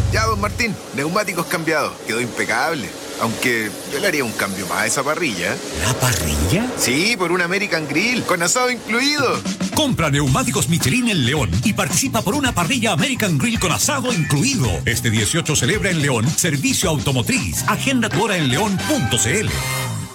Ya, don Martín, neumáticos cambiados. Quedó impecable. Aunque yo le haría un cambio más a esa parrilla. ¿La parrilla? Sí, por un American Grill, con asado incluido. Compra neumáticos Michelin en León y participa por una parrilla American Grill con asado incluido. Este 18 celebra en León Servicio Automotriz. Agenda tu hora en león.cl.